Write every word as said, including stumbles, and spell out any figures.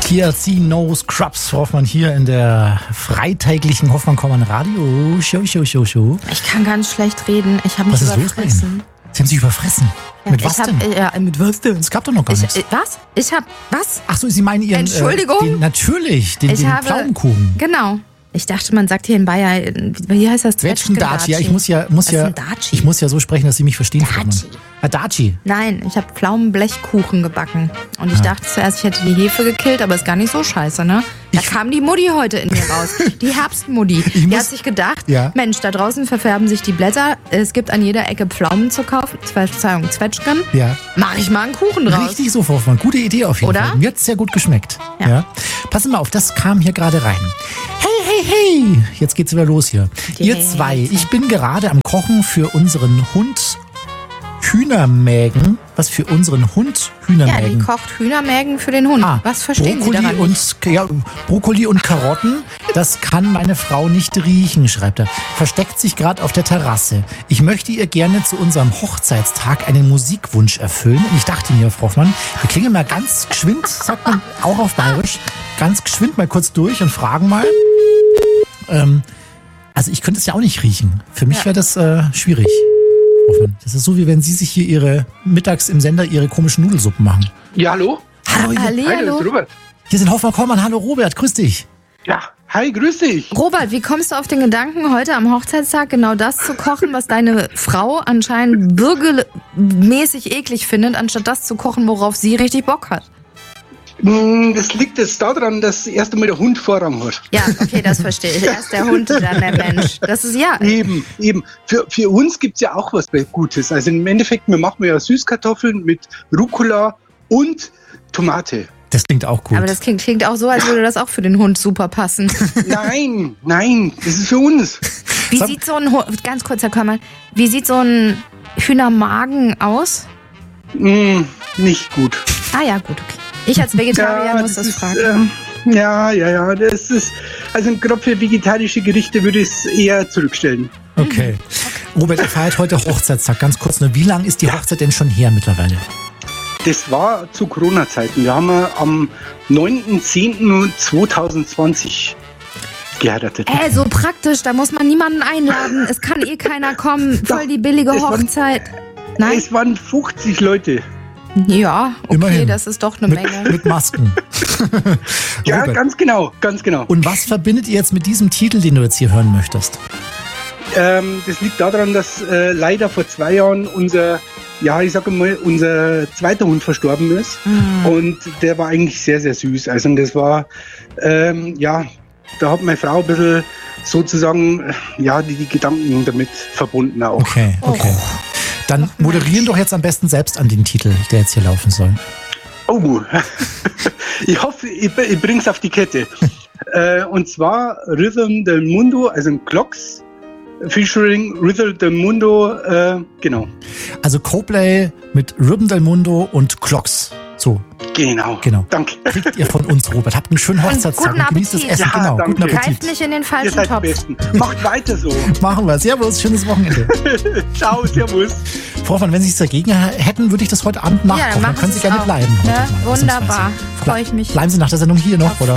T L C No Scrubs, Hoffmann hier in der freitäglichen Hoffmann-Kommern Radio Show, Show, Show, Show. Ich kann ganz schlecht reden. Ich habe mich was überfressen. Sie haben sich überfressen. Ja, mit was hab, denn? Ja, mit was denn? Es gab doch noch gar ich, nichts. Äh, was? Ich hab, was? Ach so, Sie meinen Ihren... Entschuldigung? Äh, den, natürlich, den, ich den habe, Pflaumenkuchen. Genau. Ich dachte, man sagt hier in Bayern, wie heißt das? Zwetschgendatschi. Ja, ich muss ja, muss was ja, ist ein Datschi? ich muss ja so sprechen, dass Sie mich verstehen. Datschi. Datschi. Nein, ich habe Pflaumenblechkuchen gebacken. Und ich Ah. dachte zuerst, ich hätte die Hefe gekillt, aber ist gar nicht so scheiße, ne? Da Ich- kam die Mutti heute in mir raus. Die Herbstmutti. Die muss- hat sich gedacht, Ja. Mensch, da draußen verfärben sich die Blätter. Es gibt an jeder Ecke Pflaumen zu kaufen. Verzeihung, Zwetschgen. Ja. Mach ich mal einen Kuchen draus. Richtig so, Hoffmann. Gute Idee auf jeden Oder? Fall. Mir hat es sehr gut geschmeckt. Ja. Ja. Passen mal auf, das kam hier gerade rein. Hey, hey, hey. Jetzt geht's wieder los hier. Die Ihr Hey, zwei, Hey. ich bin gerade am Kochen für unseren Hund Hühnermägen. Was für unseren Hund Ja, die Hühnermägen? kocht Hühnermägen für den Hund. Ah, Was verstehen Brokkoli Sie daran und, nicht? ja, Brokkoli und Karotten, das kann meine Frau nicht riechen, schreibt er. Versteckt sich gerade auf der Terrasse. Ich möchte ihr gerne zu unserem Hochzeitstag einen Musikwunsch erfüllen. Und ich dachte mir, Frau Hoffmann, wir klingen mal ganz geschwind, sagt man auch auf Bayerisch, ganz geschwind mal kurz durch und fragen mal. Ähm, also ich könnte es ja auch nicht riechen. Für mich Ja. wäre das äh, schwierig. Hoffmann. Das ist so, wie wenn Sie sich hier ihre mittags im Sender ihre komischen Nudelsuppen machen. Ja, hallo? Hallo, hier, Halli, Hi, das hallo. ist Robert. hier sind Hoffmann Kollmann. Hallo Robert, grüß dich. Ja, hi, grüß dich. Robert, wie kommst du auf den Gedanken, heute am Hochzeitstag genau das zu kochen, was deine Frau anscheinend bürgermäßig eklig findet, anstatt das zu kochen, worauf sie richtig Bock hat? Hm, Das liegt jetzt daran, dass erst einmal der Hund Vorrang hat. Ja, okay, das verstehe ich. Erst der Hund, dann der Mensch. Das ist ja. Eben, eben. Für, für uns gibt's ja auch was Gutes. Also im Endeffekt, wir machen ja Süßkartoffeln mit Rucola und Tomate. Das klingt auch gut. Aber das klingt, klingt auch so, als würde das auch für den Hund super passen. Nein, nein, das ist für uns. Wie Sag- sieht so ein, Hu- ganz kurz, Herr Körmann, wie sieht so ein Hühnermagen aus? Hm, nicht gut. Ah ja, gut, okay. Ich als Vegetarier muss das ist, fragen. ähm, ja, ja, ja, das ist, also gerade für vegetarische Gerichte würde ich es eher zurückstellen. Okay. Robert, ihr feiert heute Hochzeitstag. Ganz kurz nur, wie lange ist die Hochzeit denn schon her mittlerweile? Das war zu Corona-Zeiten. Wir haben am neunten zehnten zweitausendzwanzig geheiratet. Äh, so praktisch, da muss man niemanden einladen. Es kann eh keiner kommen. Voll die billige es waren- Hochzeit. Nein? Es waren fünfzig Leute. Ja, okay, Immerhin. das ist doch eine Mit, Menge. mit Masken. Ja, Robert. ganz genau, ganz genau. Und was verbindet ihr jetzt mit diesem Titel, den du jetzt hier hören möchtest? Ähm, das liegt daran, dass äh, leider vor zwei Jahren unser, ja, ich sage mal, unser zweiter Hund verstorben ist. Mhm. Und der war eigentlich sehr, sehr süß. Also das war, ähm, ja, da hat meine Frau ein bisschen sozusagen, äh, ja, die, die Gedanken damit verbunden auch. Okay, okay. Dann moderieren doch jetzt am besten selbst an den Titel, der jetzt hier laufen soll. Oh, ich hoffe, ich, ich bring's auf die Kette. äh, und zwar Rhythm del Mundo, also ein Clocks, featuring Rhythm del Mundo, äh, genau. Also Coplay mit Rhythm del Mundo und Clocks. So, Genau. Genau. Danke. kriegt ihr von uns, Robert. Habt einen schönen Hochzeitstag guten und genießt das Appetit. Essen. Ja, Genau, danke. guten Greift Appetit. nicht in den Ihr falschen seid die Topf. Besten. Macht weiter so. Machen wir. Servus, schönes Wochenende. Ciao, servus. Frau Hoffmann, wenn Sie es dagegen hätten, würde ich das heute Abend nachkochen. Ja, dann dann können machen Sie Sie gerne auch. bleiben. heute Ne? mal, Wunderbar. ausnahmsweise. Freue ich mich. Bleiben Sie nach der Sendung hier noch, oder?